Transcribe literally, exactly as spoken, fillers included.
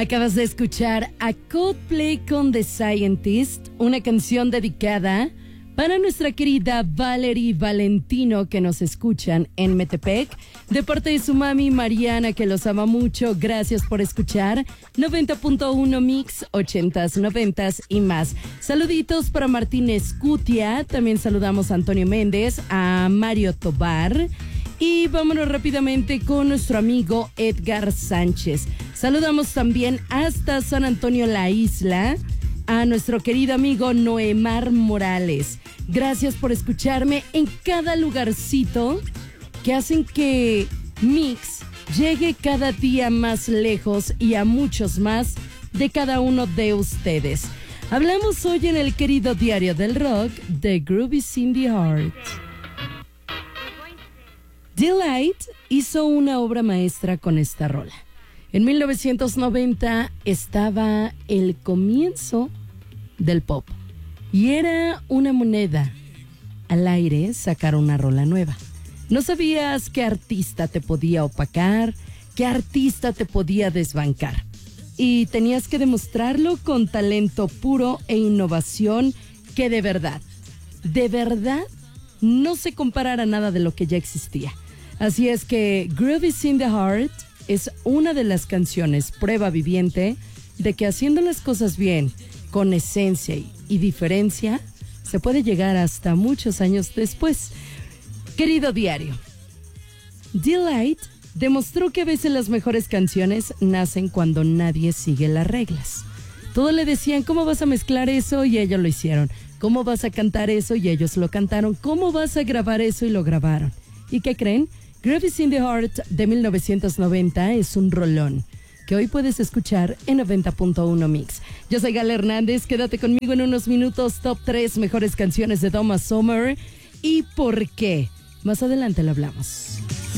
Acabas de escuchar a Coldplay con The Scientist, una canción dedicada para nuestra querida Valerie Valentino, que nos escuchan en Metepec, de parte de su mami Mariana, que los ama mucho. Gracias por escuchar noventa punto uno Mix, ochentas, noventas y más. Saluditos para Martín Escutia, también saludamos a Antonio Méndez, a Mario Tobar. Y vámonos rápidamente con nuestro amigo Edgar Sánchez. Saludamos también hasta San Antonio La Isla a nuestro querido amigo Noemar Morales. Gracias por escucharme en cada lugarcito que hacen que Mix llegue cada día más lejos y a muchos más de cada uno de ustedes. Hablamos hoy en el querido Diario del Rock de Groove is in the Heart. Delight hizo una obra maestra con esta rola. En mil novecientos noventa estaba el comienzo del pop y era una moneda al aire sacar una rola nueva. No sabías qué artista te podía opacar, qué artista te podía desbancar, y tenías que demostrarlo con talento puro e innovación que de verdad, de verdad no se comparara a nada de lo que ya existía. Así es que Groove is in the Heart es una de las canciones prueba viviente de que haciendo las cosas bien, con esencia y, y diferencia, se puede llegar hasta muchos años después. Querido diario, Delight demostró que a veces las mejores canciones nacen cuando nadie sigue las reglas. Todos le decían, ¿cómo vas a mezclar eso? Y ellos lo hicieron. ¿Cómo vas a cantar eso? Y ellos lo cantaron. ¿Cómo vas a grabar eso? Y lo grabaron. ¿Y qué creen? Groove is in the Heart de mil novecientos noventa es un rolón que hoy puedes escuchar en noventa punto uno Mix. Yo soy Gala Hernández, quédate conmigo en unos minutos. Top tres mejores canciones de Donna Summer y por qué. Más adelante lo hablamos.